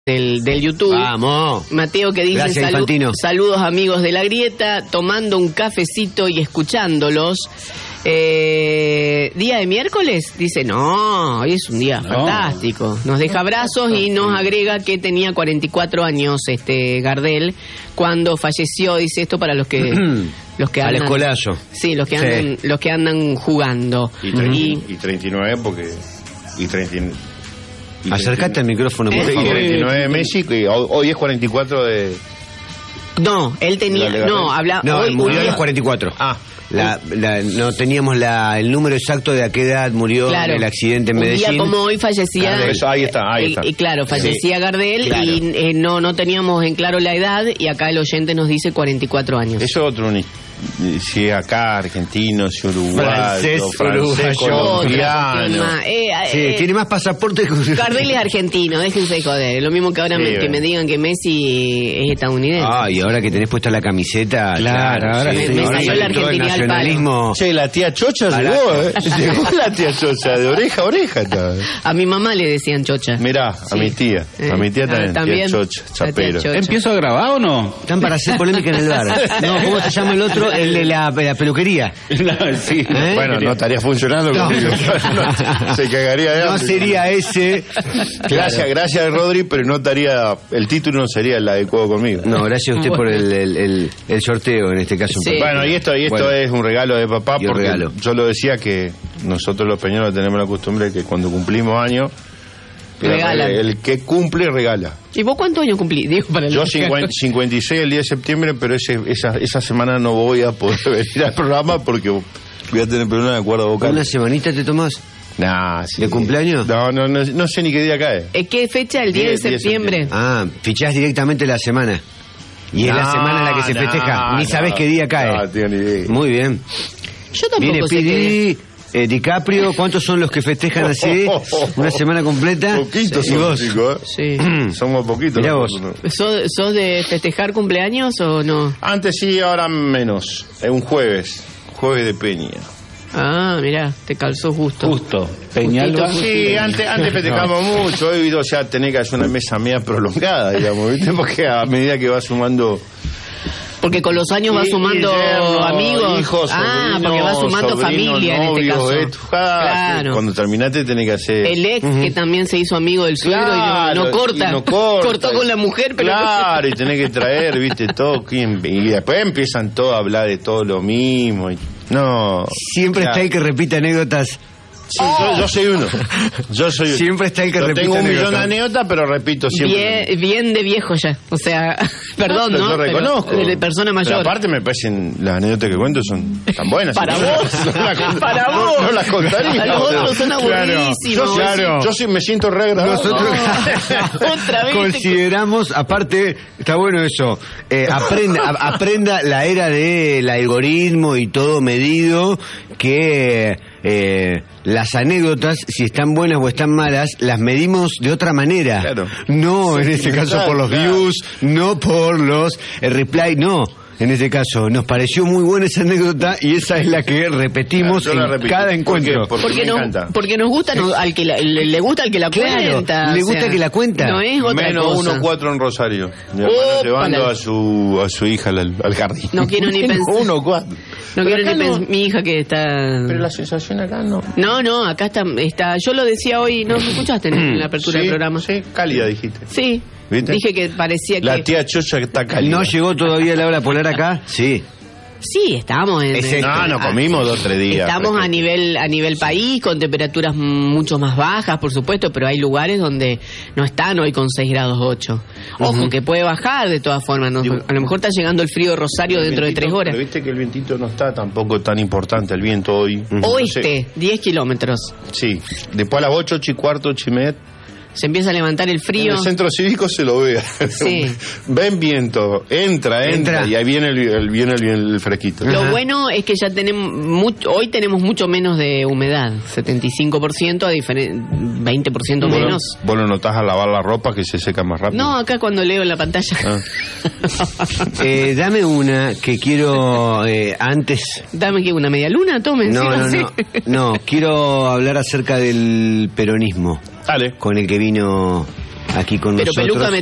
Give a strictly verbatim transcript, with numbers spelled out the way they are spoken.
Del, del YouTube. Vamos. Mateo que dice Gracias, salu- saludos amigos de La Grieta, tomando un cafecito y escuchándolos. Eh, día de miércoles, dice, no, hoy es un día no. fantástico. Nos deja abrazos y nos agrega que tenía cuarenta y cuatro años este Gardel cuando falleció, dice esto para los que los que al andan, escolazo. Sí, los que andan sí. los que andan jugando. Y, treinta, y, y treinta y nueve porque y treinta y Acercate al micrófono, por favor. treinta y nueve de Messi y hoy es cuarenta y cuatro de... No, él tenía... No, habla, no hoy murió a los cuarenta y cuatro. Ah. La, la, no teníamos la, el número exacto de a qué edad murió claro. en el accidente en Medellín. Un día como hoy fallecía... Claro, eso, ahí está, ahí está. Y, y claro, fallecía sí. Gardel claro. y eh, no, no teníamos en claro la edad y acá el oyente nos dice cuarenta y cuatro años. Eso es otro... Si acá argentino, si uruguayo, francés, francés colombiano. Eh, eh, sí, eh, tiene más pasaporte que... Gardel es argentino, déjense de joder. Lo mismo que ahora sí, me, que me digan que Messi es estadounidense. Ah, y ahora que tenés puesta la camiseta, claro, claro ahora sí, me, me salió la Argentina al palo. Che, la tía Chocha llegó, ¿eh? Llegó la tía Chocha, de oreja a oreja. Está. A mi mamá le decían Chocha. Mirá, sí. a mi tía, a mi tía también, también tía Chocha, chapero. Chocha. ¿Empiezo a grabar o no? Están para hacer polémica en el bar. No, ¿cómo se llama el otro? El de la, la peluquería. No, sí. ¿Eh? Bueno, no estaría funcionando no. conmigo. No, se cagaría de hambre. No sería ese. Gracias, claro. gracias Rodri, pero no estaría, el título no sería el adecuado conmigo. No, gracias a usted por el, el, el, el sorteo en este caso. Sí. Bueno, y esto, y esto bueno. es un regalo de papá, y porque regalo. yo lo decía que nosotros los peñolos tenemos la costumbre de que cuando cumplimos años, regalan. El, el que cumple regala. ¿Y vos cuántos años cumplís? Digo, para el yo cincuenta y seis el día de septiembre, pero ese, esa, esa semana no voy a poder venir al programa porque voy a tener problemas de cuerda vocal. ¿Una semanita te tomás? Nah, sí. ¿De cumpleaños? No, no, no, no sé ni qué día cae. ¿Qué fecha? El diez de septiembre. Ah, fichás directamente la semana. Y es no, la semana en la que se festeja. No, ni sabés no, qué día cae. No, tío, ni idea. Muy bien. Yo tampoco Viene sé Pidi, eh, DiCaprio, ¿cuántos son los que festejan así? Una semana completa. Poquitos ¿Y somos, vos? chicos, ¿eh? Sí. Somos poquitos. Mirá vos. ¿Sos, ¿Sos de festejar cumpleaños o no? Antes sí, ahora menos. Es un jueves. Jueves de Peña. Ah, mirá, te calzó justo. Justo. Peñalba. Sí, antes, antes festejamos no. mucho. Hoy, o sea, tenés que hacer una mesa media prolongada, digamos, ¿viste? Porque a medida que va sumando... Porque con los años va sumando yerno, amigos. Hijos, ah, sobrino, porque va sumando sobrino, familia novio, en este caso. Esto, ah, claro. Cuando terminaste tenés que hacer... El ex uh-huh. que también se hizo amigo del suegro claro, y no, no corta. Y no corta. Cortó con la mujer, pero... Claro, y tenés que traer, viste, todo. Y después empiezan todos a hablar de todo lo mismo. Y... No. Siempre claro. está el que repite anécdotas. Sí, oh. yo, yo soy uno. Yo soy uno. Siempre está el que yo repite tengo un anécdotas. millón de anécdotas, pero repito siempre. Bien, bien de viejo ya. O sea, perdón, no, ¿no? Yo reconozco. Pero de persona mayor. Pero aparte me parecen, las anécdotas que cuento son tan buenas. Para ¿sí? vos. No la, Para no, vos. No las contaría. Para los otros son aburridísimos. Yo, claro. yo sí me siento re agradable. Nosotros no. Otra vez consideramos, aparte, está bueno eso, eh, aprenda, a, aprenda la era del algoritmo y todo medido, que eh, las anécdotas, si están buenas o están malas, las medimos de otra manera. Claro. No, en este caso por los claro. views, no por los el reply, no. En este caso, nos pareció muy buena esa anécdota y esa es la que repetimos claro, en la cada encuentro. Porque, porque, no, porque nos gusta, no, al que la, le, le gusta al que la claro, cuenta. Le gusta o sea, que la cuenta. No es otra Menos cosa. uno cuatro en Rosario. Mi hermano llevando a su, a su hija al, al jardín. No quiero ni pensar. Uno cuatro. No quiero ni pensar. Mi hija que está... Pero la sensación acá no. No, no, acá está... está yo lo decía hoy, ¿no me escuchaste en la apertura sí, del programa? Sí, cálida dijiste. Sí. ¿Viste? Dije que parecía que... La tía Chocha está cálida. ¿No llegó todavía la hora polar acá? Sí. Sí, estamos en... Ese, no, no, comimos dos o tres días. Estamos a nivel a nivel país, con temperaturas mucho más bajas, por supuesto, pero hay lugares donde no están hoy con seis grados ocho. Ojo, uh-huh. que puede bajar de todas formas. ¿no? A lo mejor está llegando el frío de Rosario el dentro vientito, de tres horas. Pero viste que el vientito no está tampoco tan importante, el viento hoy. Uh-huh. Oeste, diez kilómetros. Sí, después a las ocho, ocho y cuarto, ocho y media. Se empieza a levantar el frío. En el centro cívico se lo ve. Sí. Ven viento, entra, entra, entra, y ahí viene el, el, viene el, el fresquito. Lo Ajá. bueno es que ya tenemos, mucho, hoy tenemos mucho menos de humedad, setenta y cinco por ciento a diferen, veinte por ciento bueno, menos. ¿Vos lo notás a lavar la ropa que se seca más rápido? No, acá cuando leo en la pantalla. Ah. eh, dame una que quiero eh, antes. Dame que una media luna, tome. No, no, no, no, quiero hablar acerca del peronismo. Dale. Con el que vino aquí con Pero nosotros. Peluca me